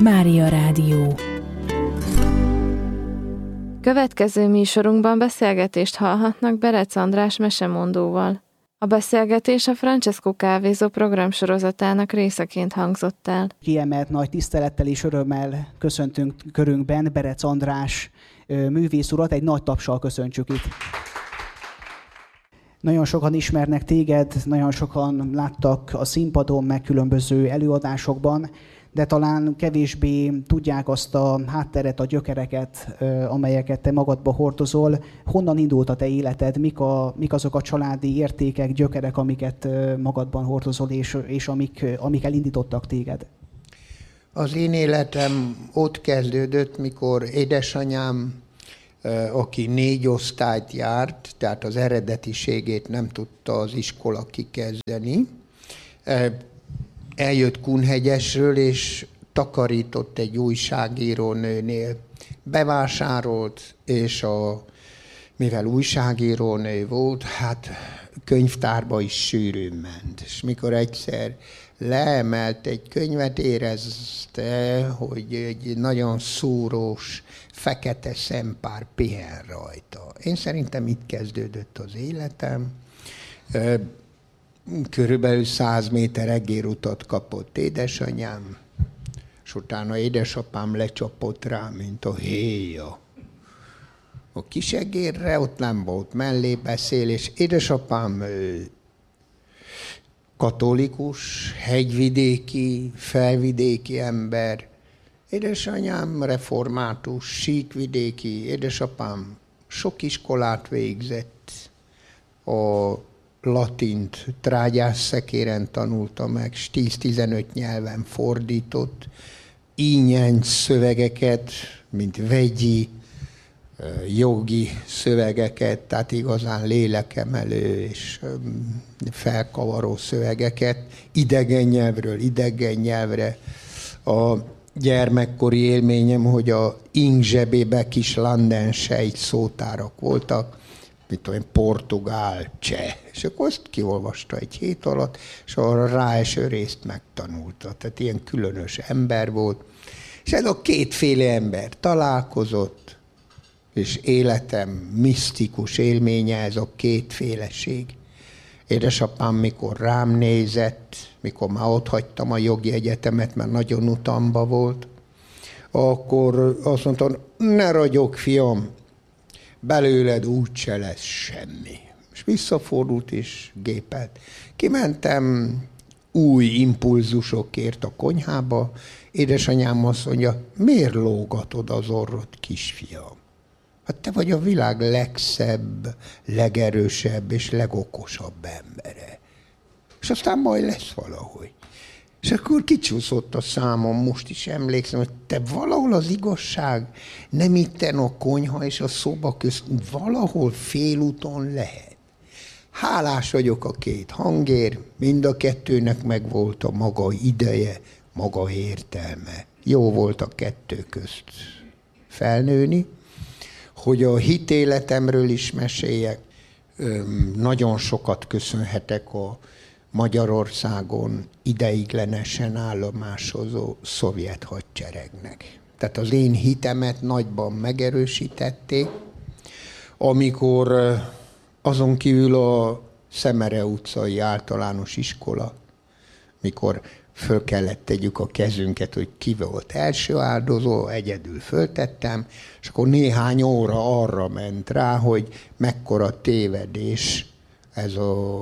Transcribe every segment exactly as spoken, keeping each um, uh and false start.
Mária Rádió. Következő műsorunkban beszélgetést hallhatnak Berec András mesemondóval. A beszélgetés a Francesco Kávézó programsorozatának részeként hangzott el. Kiemelt nagy tisztelettel és örömmel köszöntünk körünkben Berec András művész urat, egy nagy tapssal köszöntsük itt. Nagyon sokan ismernek téged, nagyon sokan láttak a színpadon, meg különböző előadásokban, de talán kevésbé tudják azt a hátteret, a gyökereket, amelyeket te magadba hordozol. Honnan indult a te életed? Mik, a, mik azok a családi értékek, gyökerek, amiket magadban hordozol, és, és amik, amik elindítottak téged? Az én életem ott kezdődött, mikor édesanyám, aki négy osztályt járt, tehát az eredetiségét nem tudta az iskola kikezdeni, eljött Kunhegyesről, és takarított egy újságírónőnél. Bevásárolt, és a, mivel újságírónő volt, hát könyvtárba is sűrűn ment. És mikor egyszer leemelt egy könyvet, érezte, hogy egy nagyon szúrós, fekete szempár pihen rajta. Én szerintem itt kezdődött az életem. Körülbelül száz méter egérutat kapott édesanyám, és utána édesapám lecsapott rá, mint a héja. A kis egérre ott nem volt mellébeszélés. Édesapám katolikus, hegyvidéki, felvidéki ember. Édesanyám református, síkvidéki. Édesapám sok iskolát végzett. A latint trágyás szekéren tanulta meg, tíz-tizenöt nyelven fordított, ínyenc szövegeket, mint vegyi, jogi szövegeket, tehát igazán lélekemelő és felkavaró szövegeket, idegen nyelvről idegen nyelvre. A gyermekkori élményem, hogy a ing zsebébe kis landensejt szótárak voltak, mit tudom, portugál, cseh. És akkor azt kiolvasta egy hét alatt, és arra ráeső részt megtanulta. Tehát ilyen különös ember volt. És ez a kétféle ember találkozott, és életem misztikus élménye ez a kétféleség. Édesapám, mikor rám nézett, mikor már ott hagytam a jogi egyetemet, mert nagyon utamba volt, akkor azt mondta, ne ragyog, fiam, belőled úgyse lesz semmi. És visszafordult és gépelt. Kimentem új impulzusokért a konyhába. Édesanyám azt mondja, miért lógatod az orrod, kisfiam? Hát te vagy a világ legszebb, legerősebb és legokosabb embere. És aztán majd lesz valahogy. És akkor kicsúszott a számom, most is emlékszem, hogy te valahol az igazság nem itten a konyha és a szoba közt, valahol félúton lehet. Hálás vagyok a két hangért, mind a kettőnek megvolt a maga ideje, maga értelme. Jó volt a kettő közt felnőni, hogy a hitéletemről is meséljek. Nagyon sokat köszönhetek a Magyarországon ideiglenesen állomásozó szovjet hadseregnek. Tehát az én hitemet nagyban megerősítették, amikor azon kívül a Szemere utcai általános iskola, mikor föl kellett tegyük a kezünket, hogy ki volt első áldozó, egyedül föltettem, és akkor néhány óra arra ment rá, hogy mekkora tévedés ez a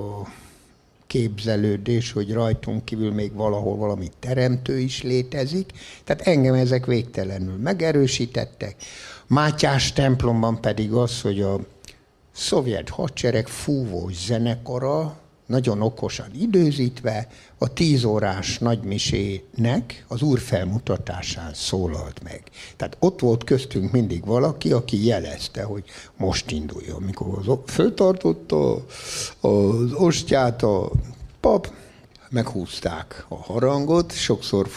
képzelődés, hogy rajtunk kívül még valahol valami teremtő is létezik. Tehát engem ezek végtelenül megerősítettek. Mátyás templomban pedig az, hogy a szovjet hadsereg fúvós zenekara, nagyon okosan időzítve, a tíz órás nagymisének az úr felmutatásán szólalt meg. Tehát ott volt köztünk mindig valaki, aki jelezte, hogy most induljon. Amikor föltartotta az ostját a pap, meghúzták a harangot, sokszor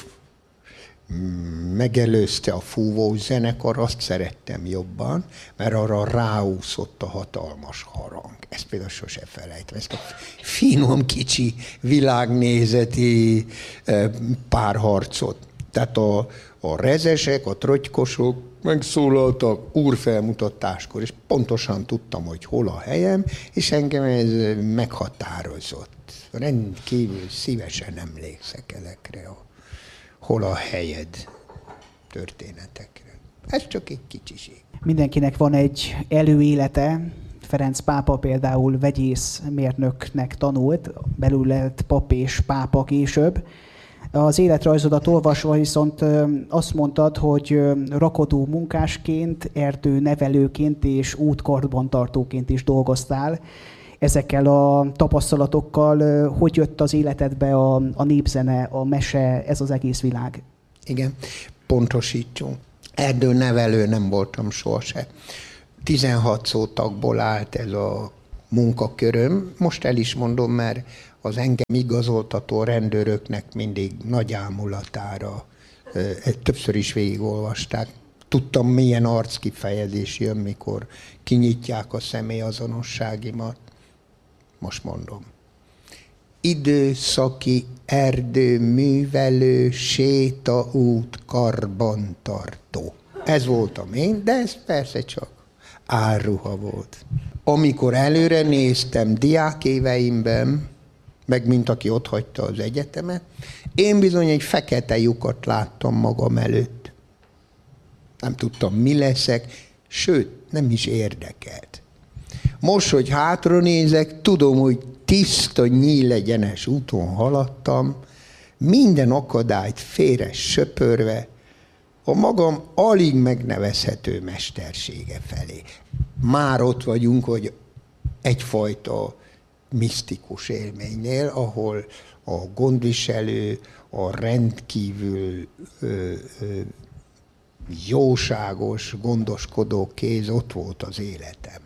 megelőzte a fúvós zenekar, azt szerettem jobban, mert arra ráúszott a hatalmas harang. Ezt például sose felejtem. Ezt a finom, kicsi, világnézeti párharcot. Tehát a, a rezesek, a trotykosok megszólaltak úrfelmutatáskor, és pontosan tudtam, hogy hol a helyem, és engem ez meghatározott. Rendkívül szívesen emlékszek ezekre a hol a helyed történetekre. Ez csak egy kicsiség. Mindenkinek van egy előélete. Ferenc pápa például vegyészmérnöknek tanult, belül lett pap és pápa később. Az életrajzodat olvasva viszont azt mondtad, hogy rakodó munkásként, erdőnevelőként és útkarbantartóként is dolgoztál. Ezekkel a tapasztalatokkal hogy jött az életedbe a, a népzene, a mese, ez az egész világ? Igen, pontosítsunk. Erdőnevelő nem voltam sohasem. tizenhat szótagból állt ez a munkaköröm. Most el is mondom, mert az engem igazoltató rendőröknek mindig nagy ámulatára többször is végigolvasták. Tudtam, milyen arckifejezés jön, mikor kinyitják a személyazonosságimat. Most mondom. Időszaki erdőművelő, sétaút, karbantartó. Ez voltam én, de ez persze csak álruha volt. Amikor előre néztem diákéveimben, meg mint aki otthagyta az egyetemet, én bizony egy fekete lyukat láttam magam előtt. Nem tudtam, mi leszek, sőt, nem is érdekelt. Most, hogy hátra nézek, tudom, hogy tiszta, nyílegyenes úton haladtam, minden akadályt félre söpörve, a magam alig megnevezhető mestersége felé. Már ott vagyunk, hogy egyfajta misztikus élménynél, ahol a gondviselő, a rendkívül ö, ö, jóságos, gondoskodó kéz ott volt az életemben.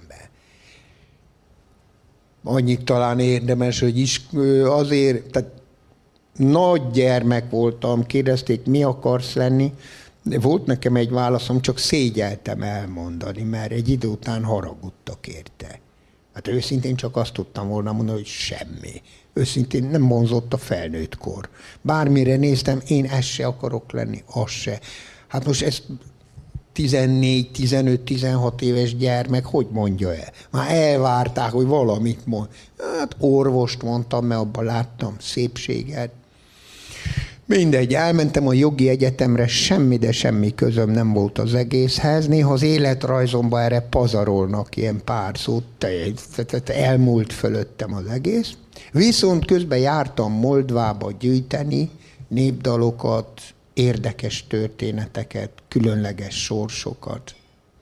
Annyit talán érdemes, hogy is azért, tehát nagy gyermek voltam, kérdezték, mi akarsz lenni, de volt nekem egy válaszom, csak szégyeltem elmondani, mert egy idő után haragudtak érte. Hát őszintén csak azt tudtam volna mondani, hogy semmi. Őszintén nem vonzott a felnőtt kor. Bármire néztem, én ezt se akarok lenni, az se. Hát most ezt tizennégy, tizenöt, tizenhat éves gyermek, hogy mondja el? Már elvárták, hogy valamit mond. Hát orvost mondtam, mert abban láttam szépséget. Mindegy, elmentem a jogi egyetemre, semmi, de semmi közöm nem volt az egészhez. Néha az életrajzomban erre pazarolnak ilyen pár szót, tehát elmúlt fölöttem az egész. Viszont közben jártam Moldvába gyűjteni népdalokat, érdekes történeteket, különleges sorsokat.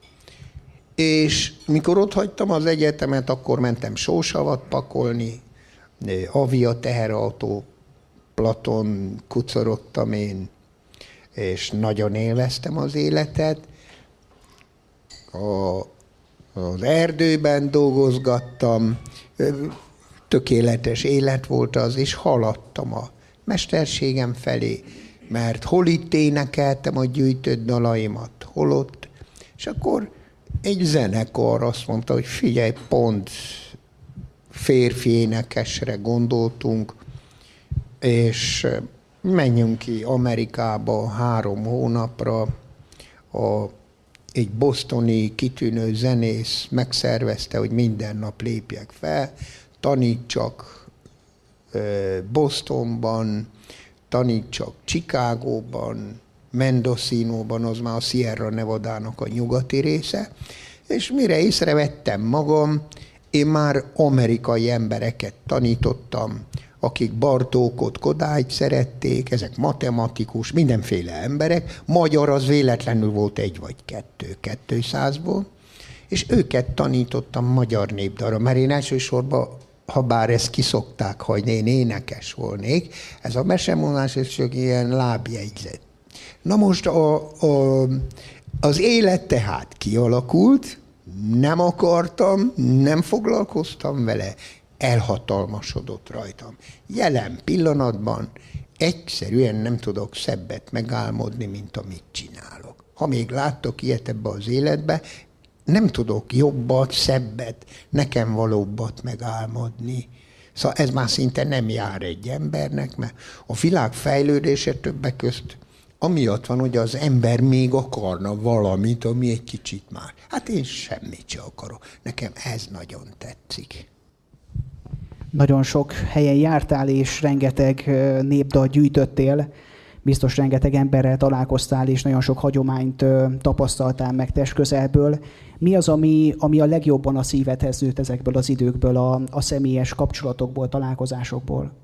És mikor ott hagytam az egyetemet, akkor mentem sósavat pakolni, avia teherautó, Platon kucorogtam én, és nagyon élveztem az életet. A, az erdőben dolgozgattam, tökéletes élet volt az, és haladtam a mesterségem felé, mert hol itt énekeltem a gyűjtött dalaimat, hol ott, és akkor egy zenekar azt mondta, hogy figyelj, pont férfi énekesre gondoltunk, és menjünk ki Amerikába három hónapra, a, egy bostoni kitűnő zenész megszervezte, hogy minden nap lépjek fel, tanítsak Bostonban, tanítsak Chicagóban, Mendocinóban, az már a Sierra Nevadának a nyugati része, és mire észrevettem magam, én már amerikai embereket tanítottam, akik Bartókot, Kodályt szerették, ezek matematikus, mindenféle emberek, magyar az véletlenül volt egy vagy kettő, kettőszázból, és őket tanítottam magyar népdalra, mert én elsősorban, ha bár ezt kiszokták hagyni, én énekes volnék, ez a mesemondás, ez csak ilyen lábjegyzet. Na most a, a, az élet tehát kialakult, nem akartam, nem foglalkoztam vele, elhatalmasodott rajtam. Jelen pillanatban egyszerűen nem tudok szebbet megálmodni, mint amit csinálok. Ha még láttok ilyet ebbe az életbe, nem tudok jobbat, szebbet, nekem valóbbat megálmodni. Szóval ez már szinte nem jár egy embernek, mert a világ fejlődése többek közt amiatt van, hogy az ember még akarna valamit, ami egy kicsit már. Hát én semmit sem akarok. Nekem ez nagyon tetszik. Nagyon sok helyen jártál, és rengeteg népdalt gyűjtöttél. Biztos rengeteg emberrel találkoztál, és nagyon sok hagyományt tapasztaltál meg testközelből. Mi az, ami, ami a legjobban a szívedhez nőtt ezekből az időkből, a, a személyes kapcsolatokból, találkozásokból?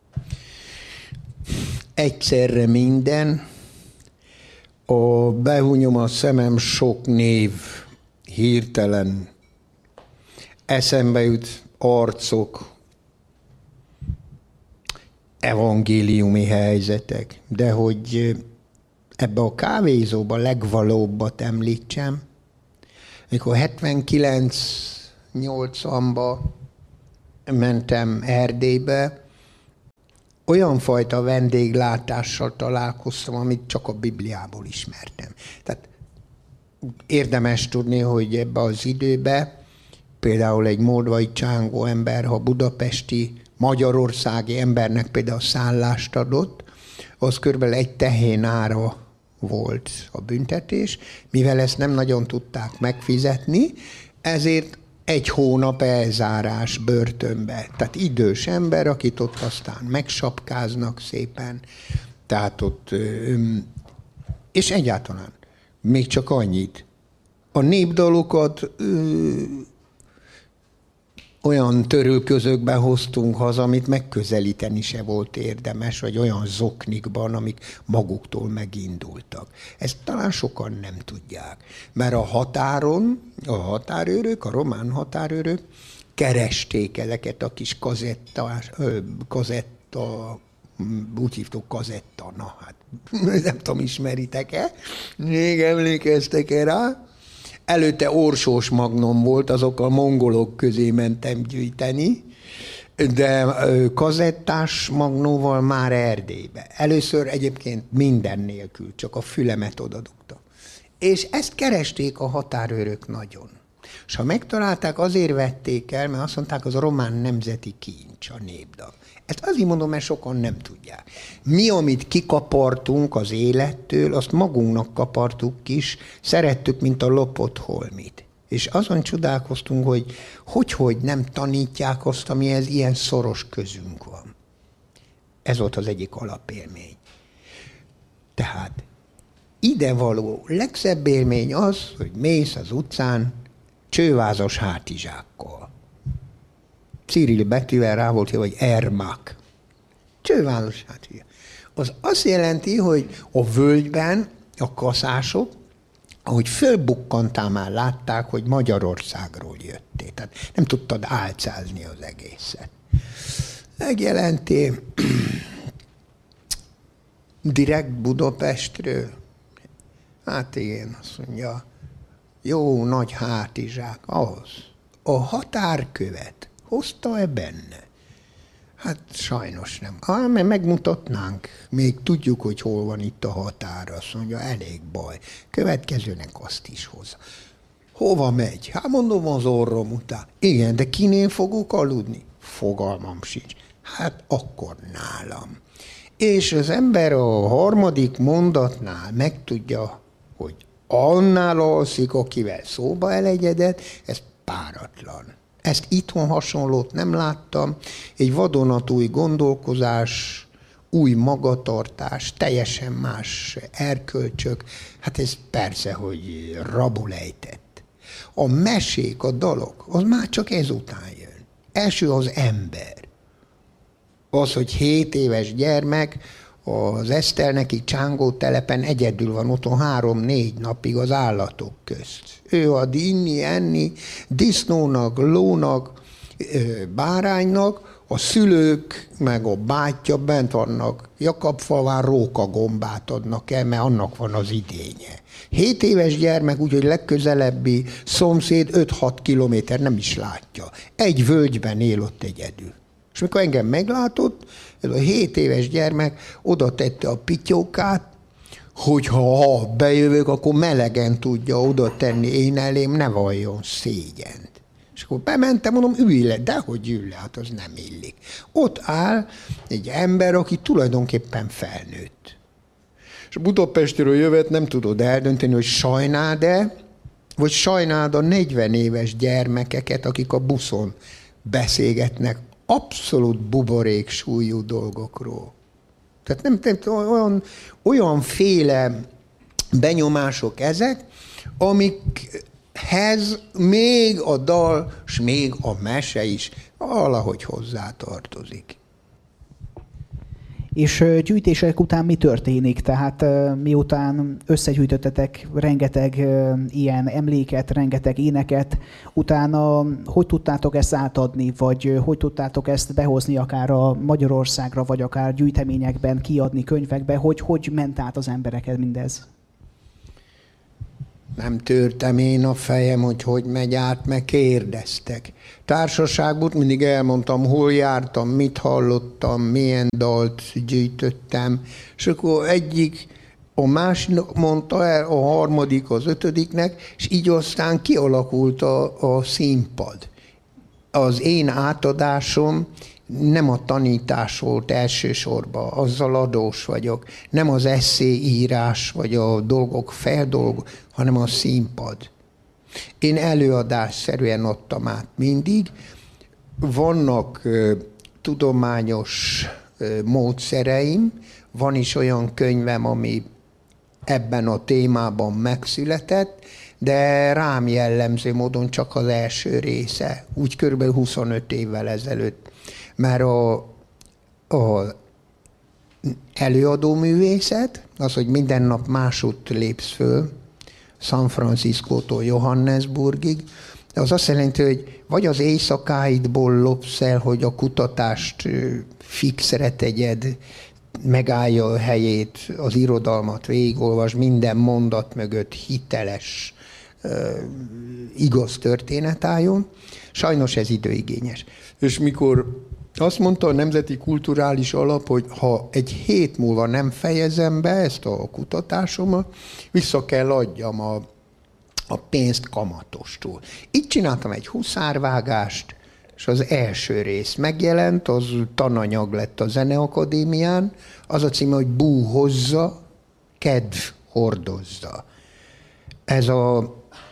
Egyszerre minden. A behúnyom a szemem, sok név hirtelen eszembe jut, arcok, evangéliumi helyzetek, de hogy ebbe a kávézóba legvalóbbat említsem, amikor hetvenkilenc nyolcvanba mentem Erdélybe, olyan fajta vendéglátással találkoztam, amit csak a Bibliából ismertem. Tehát érdemes tudni, hogy ebbe az időbe például egy moldvai csángó ember, ha budapesti, magyarországi embernek például szállást adott, az körülbelül egy tehén ára volt a büntetés, mivel ezt nem nagyon tudták megfizetni, ezért egy hónap elzárás börtönbe. Tehát idős ember, akit ott aztán megsapkáznak szépen, tehát ott, és egyáltalán még csak annyit. A népdalokat olyan törülközökben hoztunk haza, amit megközelíteni se volt érdemes, vagy olyan zoknikban, amik maguktól megindultak. Ezt talán sokan nem tudják. Mert a határon, a határőrök, a román határőrök keresték ezeket a kis kazettás, kazetta, úgy hívtuk kazetta, na hát nem tudom, ismeritek-e? Még emlékeztek-e rá? Előtte Orsós Magnum volt, azok a mongolok közé mentem gyűjteni, de kazettás magnóval már Erdélybe. Először egyébként minden nélkül, csak a fülemet odadugtam. És ezt keresték a határőrök nagyon. És ha megtalálták, azért vették el, mert azt mondták, az a román nemzeti kincs, a népdal. Ezt azért mondom, mert sokan nem tudják. Mi, amit kikapartunk az élettől, azt magunknak kapartuk is, szerettük, mint a lopott holmit. És azon csodálkoztunk, hogy hogy-hogy nem tanítják azt, amihez ilyen szoros közünk van. Ez volt az egyik alapélmény. Tehát idevaló legszebb élmény az, hogy mész az utcán csővázas hátizsákkal. Cyril betűvel rá volt jó, hogy Ermak. Csővázas hátizsák. Az azt jelenti, hogy a völgyben a kaszások, ahogy fölbukkantál, már látták, hogy Magyarországról jöttél. Tehát nem tudtad álcázni az egészet. Megjelenti direkt Budapestről. Hát igen, azt mondja, jó nagy hátizsák, az. A határkövet hozta-e benne? Hát sajnos nem. Ah, mert megmutatnánk. Még tudjuk, hogy hol van itt a határ. Azt mondja, elég baj. Következőnek azt is hozza. Hova megy? Hát mondom, az orrom után. Igen, de kinél fogok aludni? Fogalmam sincs. Hát akkor nálam. És az ember a harmadik mondatnál megtudja, hogy annál alszik, akivel szóba elegyedett, ez páratlan. Ezt itthon hasonlót nem láttam. Egy vadonatúj gondolkozás, új magatartás, teljesen más erkölcsök. Hát ez persze, hogy rabul ejtett. A mesék, a dalok, az már csak ezután jön. Első az ember. Az, hogy hét éves gyermek, az Eszterneki Csángó telepen egyedül van otthon három-négy napig az állatok közt. Ő ad inni, enni, disznónak, lónak, báránynak, a szülők meg a bátyja bent vannak Jakabfalván, rókagombát adnak el, mert annak van az idénye. Hét éves gyermek, úgyhogy legközelebbi szomszéd öt-hat kilométer nem is látja. Egy völgyben él ott egyedül. És mikor engem meglátott, ez a hét éves gyermek oda tette a pityókát, hogyha ha bejövök, akkor melegen tudja oda tenni én elém, ne valljon szégyent. És akkor bementem, mondom, ülj le, dehogy ülj le, hát az nem illik. Ott áll egy ember, aki tulajdonképpen felnőtt. És Budapestről jövet, nem tudod eldönteni, hogy sajnáld-e, vagy sajnáld a negyven éves gyermekeket, akik a buszon beszélgetnek abszolút buborék súlyú dolgokról. Tehát nem, nem olyan, olyanféle benyomások ezek, amikhez még a dal, és még a mese is valahogy hozzátartozik. És gyűjtések után mi történik? Tehát miután összegyűjtöttetek rengeteg ilyen emléket, rengeteg éneket, utána hogy tudtátok ezt átadni, vagy hogy tudtátok ezt behozni akár a Magyarországra, vagy akár gyűjteményekben, kiadni könyvekbe, hogy hogy ment át az embereket mindez? Nem törtem én a fejem, hogy hogy megy át, meg kérdeztek. Társaságban mindig elmondtam, hol jártam, mit hallottam, milyen dalt gyűjtöttem, és akkor egyik a másik mondta el, a harmadik az ötödiknek, és így aztán kialakult a, a színpad. Az én átadásom nem a tanítás volt elsősorban, azzal adós vagyok, nem az esszéírás, vagy a dolgok feldolgok, hanem a színpad. Én előadásszerűen adtam át mindig. Vannak ö, tudományos ö, módszereim, van is olyan könyvem, ami ebben a témában megszületett, de rám jellemző módon csak az első része, úgy körülbelül huszonöt évvel ezelőtt. Mert a, a előadó művészet, az, hogy minden nap másút lépsz föl, San Franciscótól Johannesburgig, az azt jelenti, hogy vagy az éjszakáidból lopsz el, hogy a kutatást fixre tegyed, megállja a helyét, az irodalmat végigolvas, minden mondat mögött hiteles, igaz történet álljon. Sajnos ez időigényes. És mikor azt mondta a Nemzeti Kulturális Alap, hogy ha egy hét múlva nem fejezem be ezt a kutatásomat, vissza kell adjam a, a pénzt kamatostól. Így csináltam egy huszárvágást, és az első rész megjelent, az tananyag lett a Zeneakadémián, az a címe, hogy Bú hozza, kedv hordozza. Ez a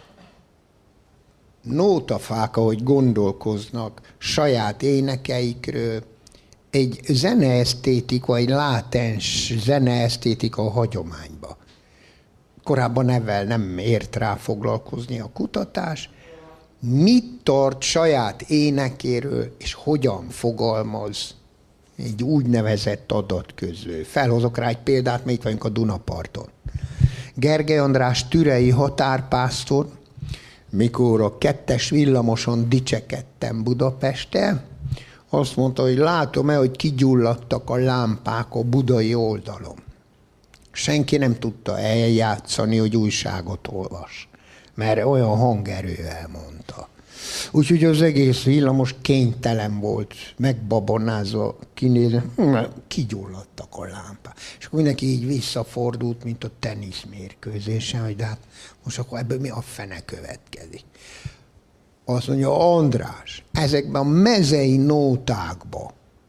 nótafák, ahogy gondolkoznak saját énekeikről, egy zeneesztétika, egy látens zeneesztétika a hagyományba. Korábban ezzel nem ért rá foglalkozni a kutatás. Mit tart saját énekéről, és hogyan fogalmaz egy úgynevezett adatközlő. Felhozok rá egy példát, mert itt vagyunk a Dunaparton. Gergely András türei határpásztor, mikor a kettes villamoson dicsekedtem Budapesten, azt mondta, hogy látom-e, hogy kigyulladtak a lámpák a budai oldalon. Senki nem tudta eljátszani, hogy újságot olvas, mert olyan hangerővel mondta. Úgyhogy az egész villamos kénytelen volt, megbabonázva kinézni, kigyulladtak a lámpák. És akkor mindenki így visszafordult, mint a teniszmérkőzésen, hogy de hát most akkor ebből mi a fene következik. Azt mondja, András, ezekben a mezei nótákban,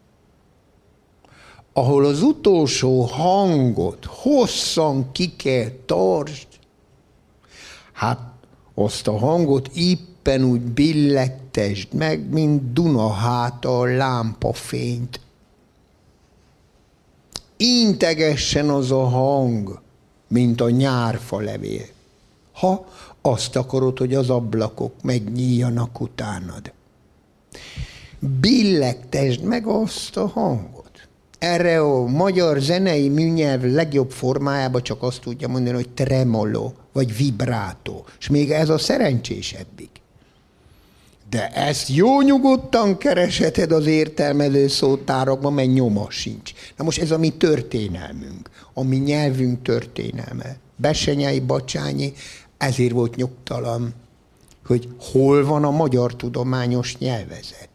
ahol az utolsó hangot hosszan ki kell tartsd, hát azt a hangot éppen úgy billegtesd meg, mint Dunaháta lámpafényt. Integessen az a hang, mint a nyárfa levél, ha azt akarod, hogy az ablakok megnyíljanak utánad. Billegtesd meg azt a hangot. Erre a magyar zenei műnyelv legjobb formájában csak azt tudja mondani, hogy tremolo, vagy vibrato. És még ez a szerencsésebbik. De ezt jó nyugodtan keresheted az értelmező szótárakban, mert nyoma sincs. Na most ez a mi történelmünk, a mi nyelvünk történelme. Bessenyei Bacsányi ezért volt nyugtalan, hogy hol van a magyar tudományos nyelvezet.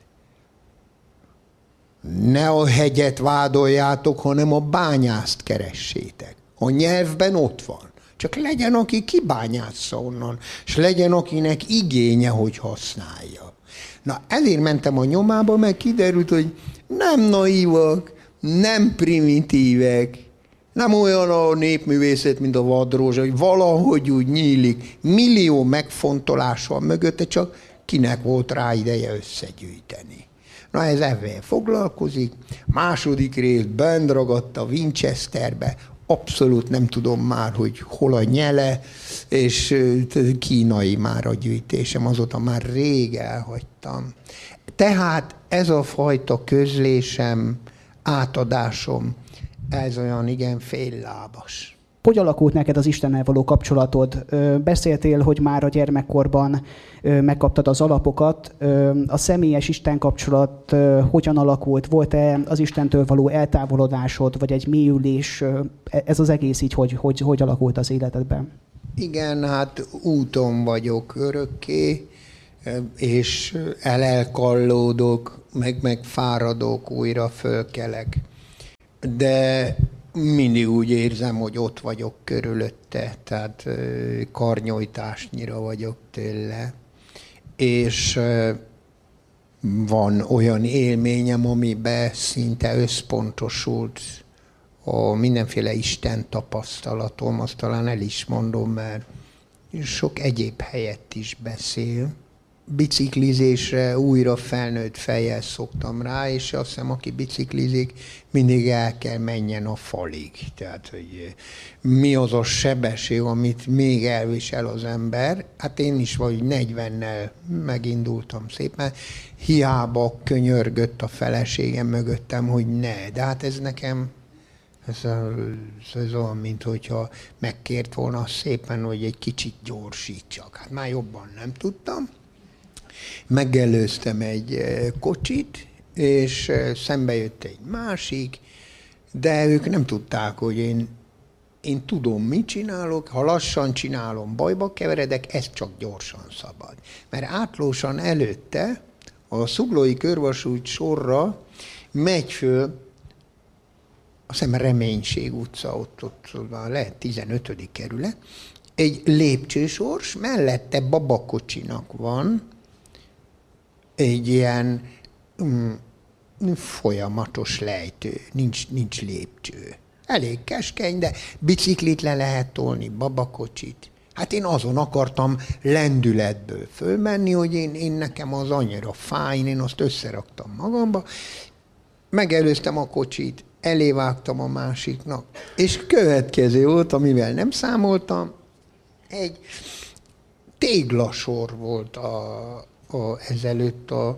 Ne a hegyet vádoljátok, hanem a bányászt keressétek. A nyelvben ott van. Csak legyen, aki kibányásza onnan, és legyen, akinek igénye, hogy használja. Na, ezért mentem a nyomába, mert kiderült, hogy nem naívak, nem primitívek, Nem olyan a népművészet, mint a vadrózsa, hogy valahogy úgy nyílik. Millió megfontolás van mögötte, csak kinek volt rá ideje összegyűjteni. Na ez ebben foglalkozik. Második rész bent ragadt a Winchesterbe, abszolút nem tudom már, hogy hol a nyele, és kínai már a gyűjtésem, azóta már rég elhagytam. Tehát ez a fajta közlésem, átadásom, ez olyan igen féllábas. Hogy alakult neked az Istennel való kapcsolatod? Beszéltél, hogy már a gyermekkorban megkaptad az alapokat. A személyes Isten kapcsolat hogyan alakult? Volt-e az Istentől való eltávolodásod, vagy egy mélyülés? Ez az egész így, hogy, hogy, hogy alakult az életedben? Igen, hát úton vagyok örökké, és elelkallódok, meg megfáradok, újra fölkelek. De mindig úgy érzem, hogy ott vagyok körülötte, tehát karnyújtásnyira vagyok tőle. És van olyan élményem, amiben szinte összpontosult a mindenféle Isten tapasztalatom, azt talán el is mondom, mert sok egyéb helyett is beszél. Biciklizésre újra felnőtt fejjel szoktam rá, és azt hiszem, aki biciklizik, mindig el kell menjen a falig. Tehát, hogy mi az a sebesség, amit még elvisel az ember. Hát én is vagy negyvennel megindultam szépen. Hiába könyörgött a feleségem mögöttem, hogy ne. De hát ez nekem, ez, ez olyan, mint hogyha megkért volna szépen, hogy egy kicsit gyorsítsak. Hát már jobban nem tudtam. Megelőztem egy kocsit, és szembe jött egy másik, de ők nem tudták, hogy én, én tudom, mit csinálok, ha lassan csinálom, bajba keveredek, ez csak gyorsan szabad. Mert átlósan előtte a Zuglói körvasút sorra megy föl, azt hiszem Reménység utca, ott, ott, ott lehet tizenötödik kerület, egy lépcsősors, mellette babakocsinak van, egy ilyen mm, folyamatos lejtő, nincs, nincs lépcső. Elég keskeny, de biciklit le lehet tolni, babakocsit. Hát én azon akartam lendületből fölmenni, hogy én, én nekem az annyira fáj, én azt összeraktam magamba, megelőztem a kocsit, elévágtam a másiknak, és következő volt, amivel nem számoltam, egy téglasor volt a A, ezelőtt a, a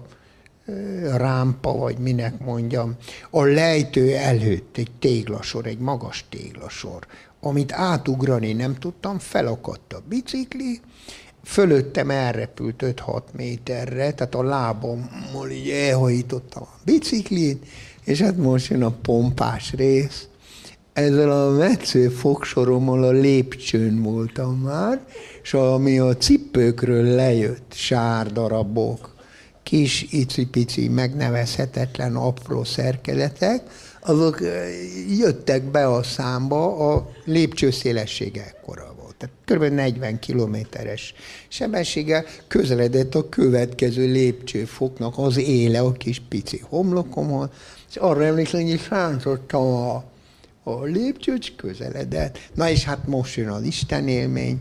rámpa, vagy minek mondjam, a lejtő előtt egy téglasor, egy magas téglasor, amit átugrani nem tudtam, felakadt a bicikli, fölöttem elrepült öt-hat méterre, tehát a lábammal így elhajítottam a biciklit, és hát most jön a pompás rész. Ezzel a metsző fogsorommal a lépcsőn voltam már, és ami a cipőkről lejött sárdarabok, kis icipici, megnevezhetetlen apró szerkezetek, azok jöttek be a számba, a lépcső szélessége ekkora volt. Tehát kb. negyven kilométeres sebességgel közeledett a következő lépcsőfoknak az éle a kis pici homlokomon, és arra emlékszem, hogy rántottam a a lépcsőt, közeledett. Na és hát most jön az Isten élmény.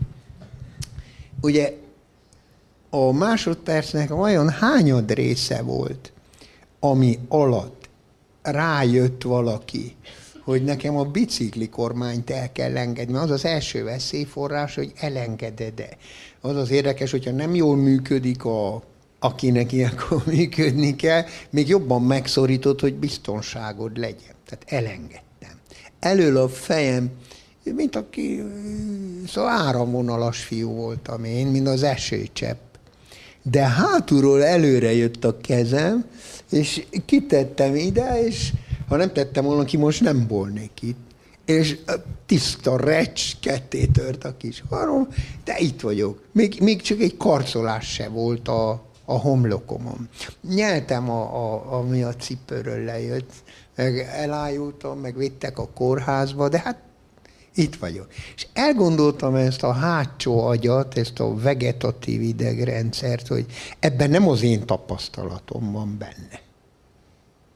Ugye a másodpercnek vajon hányad része volt, ami alatt rájött valaki, hogy nekem a bicikli kormányt el kell engedni. Az az első veszélyforrás, hogy elengeded-e. Az az érdekes, hogyha nem jól működik a akinek ilyenkor működni kell, még jobban megszorítod, hogy biztonságod legyen. Tehát elenged. Elől a fejem, mint aki, szóval áramvonalas fiú voltam én, mint az esőcsepp. De hátulról előre jött a kezem, és kitettem ide, és ha nem tettem volna ki, most nem volnék itt. És tiszta recs, ketté tört a kis harom, de itt vagyok. Még, még csak egy karcolás se volt a, a homlokomon. Nyeltem, a, a, ami a cipőről lejött, meg elájultam, meg vittek a kórházba, de hát itt vagyok. És elgondoltam ezt a hátsó agyat, ezt a vegetatív idegrendszert, hogy ebben nem az én tapasztalatom van benne,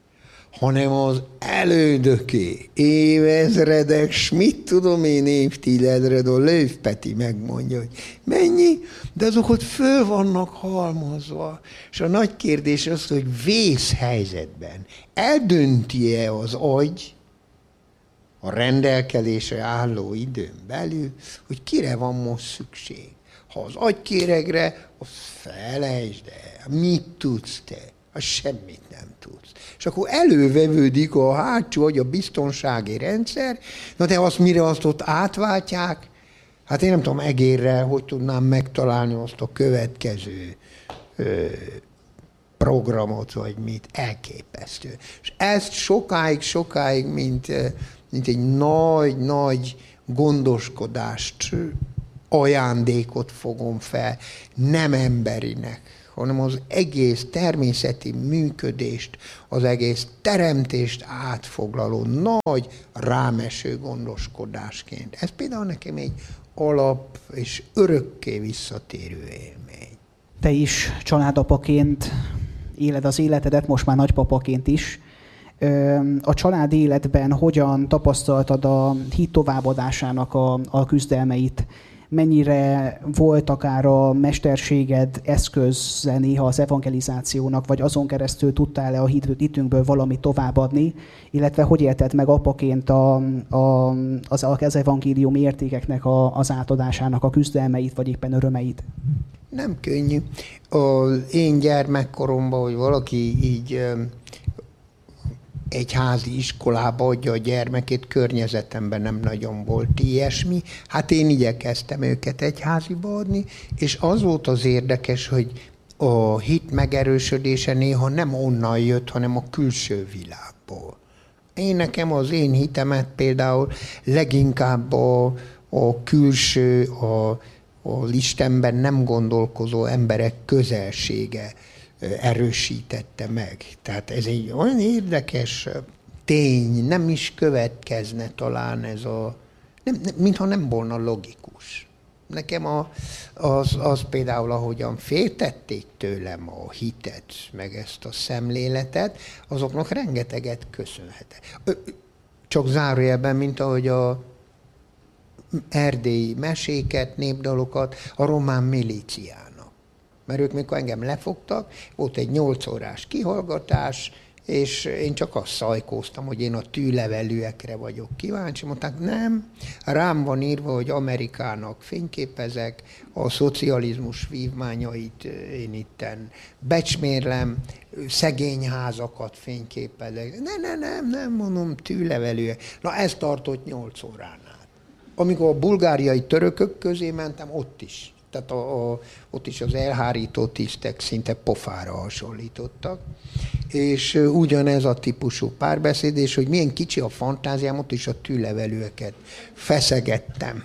hanem az elődöké, évezredek, s mit tudom én évtizedred, a Löw Peti megmondja, hogy mennyi, de azok ott föl vannak halmozva. És a nagy kérdés az, hogy vészhelyzetben eldönti-e az agy a rendelkezésre álló időn belül, hogy kire van most szükség. Ha az agykéregre, az felejtsd el, mit tudsz te? Az semmit nem tudsz. És akkor elővevődik a hátsó agy, a biztonsági rendszer, na de azt mire azt ott átváltják, hát én nem tudom egérre, hogy tudnám megtalálni azt a következő ö, programot, vagy mit, elképesztő. És ezt sokáig, sokáig, mint, mint egy nagy-nagy gondoskodást, ajándékot fogom fel, nem emberinek, hanem az egész természeti működést, az egész teremtést átfoglaló nagy rámeső gondoskodásként. Ez például nekem egy alap és örökké visszatérő élmény. Te is családapaként éled az életedet, most már nagypapaként is. A család életben hogyan tapasztaltad a hit továbbadásának a, a küzdelmeit? Mennyire volt akár a mesterséged eszköze néha az evangelizációnak, vagy azon keresztül tudtál-e a hitünkből valamit továbbadni, illetve hogy élted meg apaként a, a, az, az evangélium értékeknek a, az átadásának a küzdelmeit, vagy éppen örömeit? Nem könnyű. Az én gyermekkoromban, hogy valaki így egy házi iskolába adja a gyermekét, környezetemben nem nagyon volt ilyesmi. Hát én igyekeztem őket egyháziba adni, és az volt az érdekes, hogy a hit megerősödése néha nem onnan jött, hanem a külső világból. Én nekem az én hitemet például leginkább a, a külső, a, a Istenben nem gondolkozó emberek közelsége erősítette meg. Tehát ez egy olyan érdekes tény, nem is következne talán ez a... Nem, nem, mintha nem volna logikus. Nekem a, az, az például, ahogyan féltették tőlem a hitet, meg ezt a szemléletet, azoknak rengeteget köszönhetek. Csak zárójelben, mint ahogy a erdélyi meséket, népdalokat, a román milícián. Mert ők, mikor engem lefogtak, volt egy nyolc órás kihallgatás, és én csak azt szajkóztam, hogy én a tűlevelűekre vagyok kíváncsi. Mondták, nem, rám van írva, hogy Amerikának fényképezek, a szocializmus vívmányait én itten becsmérlem, szegényházakat fényképezek. Ne, ne, nem, nem, mondom, tűlevelűek. Na, ez tartott nyolc óránál. Amikor a bulgáriai törökök közé mentem, ott is. Tehát a, a, ott is az elhárító tisztek szinte pofára hasonlítottak. És ugyanez a típusú párbeszéd, és hogy milyen kicsi a fantáziám, ott is a tűlevelőeket feszegettem.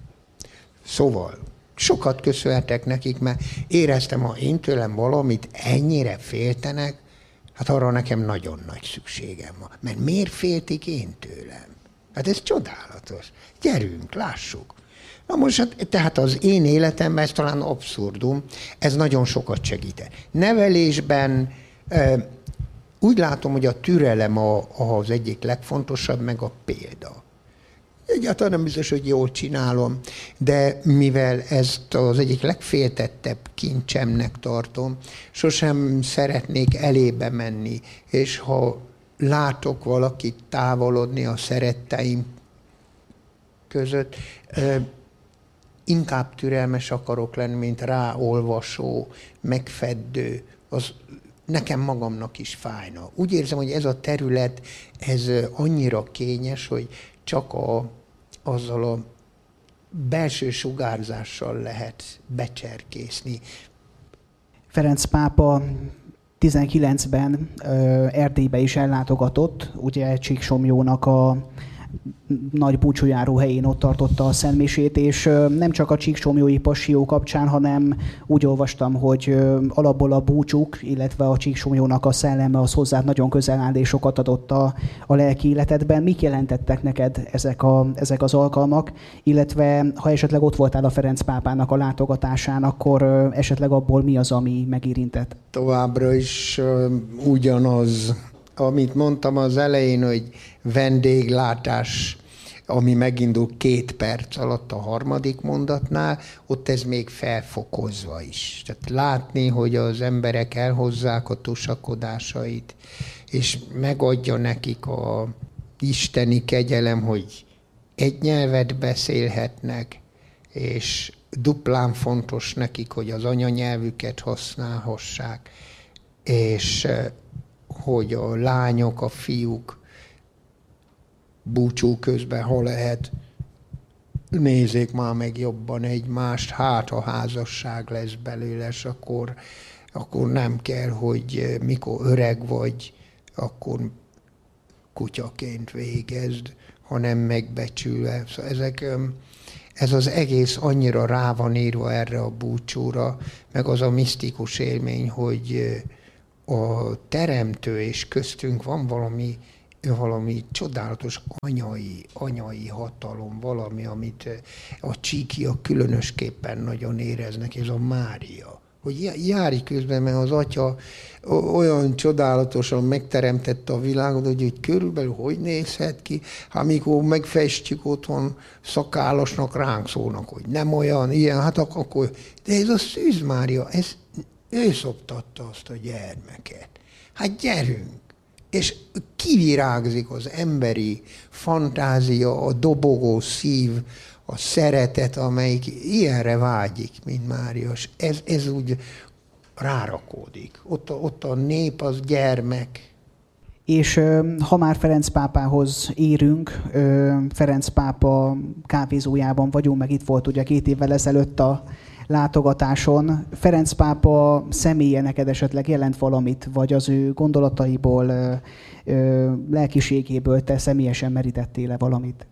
Szóval sokat köszönhetek nekik, mert éreztem, ha én tőlem valamit ennyire féltenek, hát arra nekem nagyon nagy szükségem van. Mert miért féltik én tőlem? Hát ez csodálatos. Gyerünk, lássuk. Na most, tehát az én életemben ez talán abszurdum, ez nagyon sokat segít. Nevelésben úgy látom, hogy a türelem az egyik legfontosabb, meg a példa. Egyáltalán nem biztos, hogy jól csinálom, de mivel ezt az egyik legféltettebb kincsemnek tartom, sosem szeretnék elébe menni, és ha látok valakit távolodni a szeretteim között, inkább türelmes akarok lenni, mint ráolvasó, megfeddő, az nekem magamnak is fájna. Úgy érzem, hogy ez a terület, ez annyira kényes, hogy csak a, azzal a belső sugárzással lehet becserkészni. Ferenc pápa tizenkilencben Erdélybe is ellátogatott, ugye Csíksomlyónak a nagy búcsújáró helyén ott tartotta a szentmisét, és nem csak a csíksomlyói passió kapcsán, hanem úgy olvastam, hogy alapból a búcsúk, illetve a Csíksomlyónak a szelleme az hozzád nagyon közel áll, és sokat adott a, a lelki életedben. Mik jelentettek neked ezek, a, ezek az alkalmak, illetve ha esetleg ott voltál a Ferenc pápának a látogatásán, akkor esetleg abból mi az, ami megérintett? Továbbra is ugyanaz amit mondtam az elején, hogy vendéglátás, ami megindul két perc alatt a harmadik mondatnál, ott ez még felfokozva is. Tehát látni, hogy az emberek elhozzák a tusakodásait, és megadja nekik a isteni kegyelem, hogy egy nyelvet beszélhetnek, és duplán fontos nekik, hogy az anyanyelvüket használhassák, és hogy a lányok, a fiúk búcsú közben, ha lehet, nézzék már meg jobban egymást, hát a házasság lesz belőle, és akkor, akkor nem kell, hogy mikor öreg vagy, akkor kutyaként végezd, hanem megbecsülve. Szóval ezek, ez az egész annyira rá van írva erre a búcsúra, meg az a misztikus élmény, hogy a teremtő és köztünk van valami, valami csodálatos anyai, anyai hatalom, valami, amit a csíkiak különösképpen nagyon éreznek, ez a Mária. Hogy járj közben, mert az atya olyan csodálatosan megteremtette a világot, hogy, hogy körülbelül hogy nézhet ki, hát amikor megfestjük otthon szakállasnak, ránk szólnak, hogy nem olyan, ilyen, hát akkor, de ez a Szűz Mária, ez, ő szoptatta azt a gyermeket. Hát gyerünk! És kivirágzik az emberi fantázia, a dobogó szív, a szeretet, amelyik ilyenre vágyik, mint Mária. Ez, ez úgy rárakódik. Ott a, ott a nép az gyermek. És ha már Ferenc pápához érünk, Ferenc pápa kávézójában vagyunk, meg itt volt ugye két évvel ezelőtt a látogatáson. Ferenc pápa személye neked esetleg jelent valamit, vagy az ő gondolataiból, lelkiségéből te személyesen merítettél-e valamit?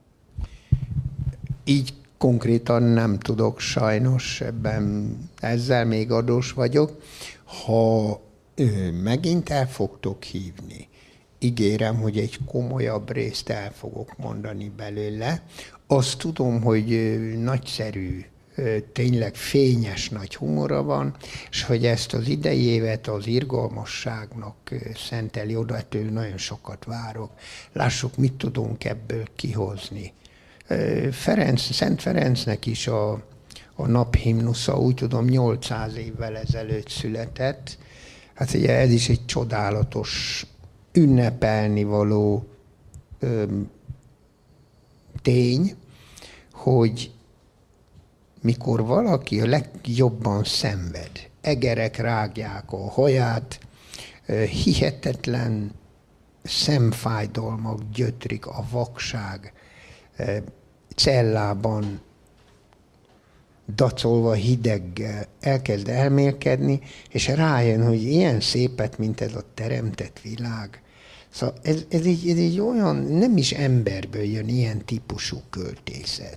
Így konkrétan nem tudok sajnos, ebben ezzel még adós vagyok. Ha ő, megint el fogtok hívni, ígérem, hogy egy komolyabb részt el fogok mondani belőle. Azt tudom, hogy nagyszerű, tényleg fényes nagy humora van, és hogy ezt az idei évet az irgalmasságnak szenteli, oda ettől nagyon sokat várok. Lássuk, mit tudunk ebből kihozni. Ferenc, Szent Ferencnek is a, a naphimnusza, úgy tudom, nyolcszáz évvel ezelőtt született. Hát ugye ez is egy csodálatos, ünnepelni való ö, tény, hogy mikor valaki a legjobban szenved, egerek rágják a haját, hihetetlen szemfájdalmak gyötrik, a vakság, cellában dacolva hideggel elkezd elmélkedni, és rájön, hogy ilyen szépet, mint ez a teremtett világ. Szóval ez, ez, egy, ez egy olyan, nem is emberből jön ilyen típusú költészet.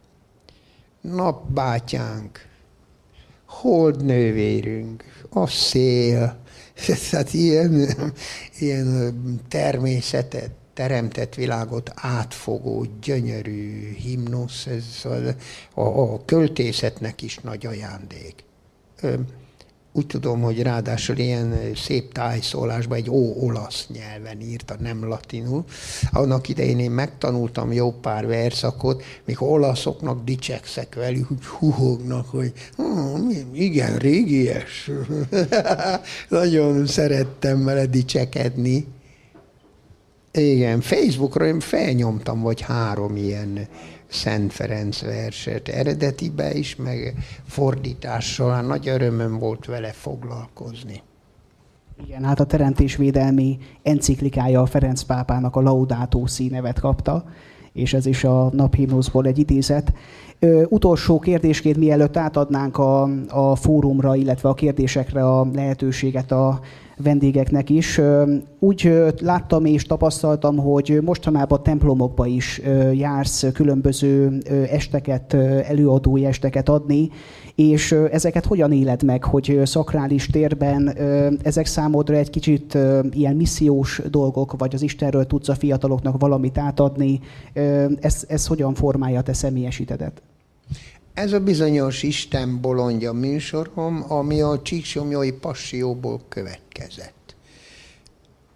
Napbátyánk, holdnővérünk, a szél, tehát ilyen, ilyen természetet, teremtett világot átfogó, gyönyörű himnusz, ez a, a költészetnek is nagy ajándék. Úgy tudom, hogy ráadásul ilyen szép tájszólásban egy ó-olasz nyelven írta, nem latinul. Annak idején én megtanultam jó pár verszakot, mikor olaszoknak dicsekszek velük, hogy huhognak, hogy hm, igen, régies. Nagyon szerettem vele dicsekedni. Igen, Facebookra én felnyomtam vagy három ilyen Szent Ferenc verset, eredetibe is, meg fordítással. Nagy örömöm volt vele foglalkozni. Igen, hát a teremtésvédelmi enciklikája a Ferenc pápának a Laudato Si nevet kapta, és ez is a naphimnuszból egy idézet. Ö, utolsó kérdésként, mielőtt átadnánk a, a fórumra, illetve a kérdésekre a lehetőséget a vendégeknek is. Úgy láttam és tapasztaltam, hogy mostanában templomokba is jársz különböző esteket, előadói esteket adni, és ezeket hogyan éled meg, hogy szakrális térben ezek számodra egy kicsit ilyen missziós dolgok, vagy az Istenről tudsz a fiataloknak valamit átadni, ez, ez hogyan formálja a te személyesítedet? Ez a bizonyos Isten bolondja műsorom, ami a Csíksomlyói Passióból következett.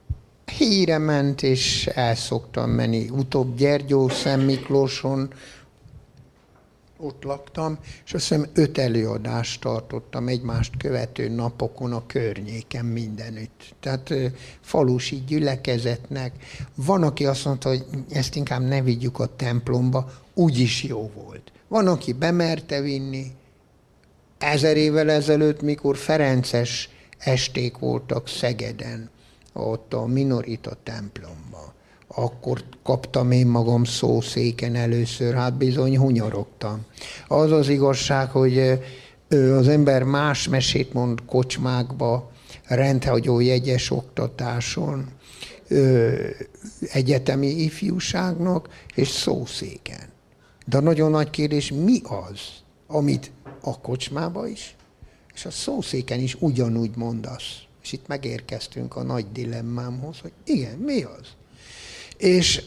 híre ment, és el szoktam menni. Utóbb Gyergyó Szent Miklóson, ott laktam, és azt hiszem öt előadást tartottam egymást követő napokon a környéken mindenütt. Tehát falusi gyülekezetnek. Van, aki azt mondta, hogy ezt inkább ne vigyük a templomba, úgyis jó volt. Van, aki bemerte vinni. Ezer évvel ezelőtt, mikor ferences esték voltak Szegeden, ott a Minorita templomban, akkor kaptam én magam szószéken először, hát bizony hunyorogtam. Az az igazság, hogy az ember más mesét mond kocsmákba, rendhagyó jegyes oktatáson, egyetemi ifjúságnak, és szószéken. De a nagyon nagy kérdés, mi az, amit a kocsmába is, és a szószéken is ugyanúgy mondasz. És itt megérkeztünk a nagy dilemmámhoz, hogy igen, mi az? És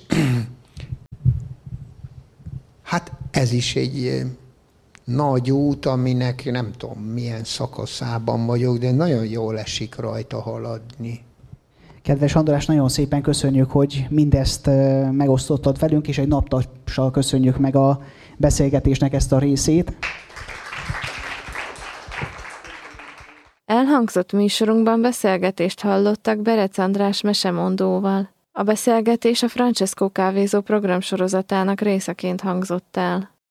hát ez is egy nagy út, aminek nem tudom milyen szakaszában vagyok, de nagyon jól esik rajta haladni. Kedves András, nagyon szépen köszönjük, hogy mindezt megosztottad velünk, és egy naptassal köszönjük meg a beszélgetésnek ezt a részét. Elhangzott műsorunkban beszélgetést hallottak Berec András mesemondóval. A beszélgetés a Francesco kávézó programsorozatának részeként hangzott el.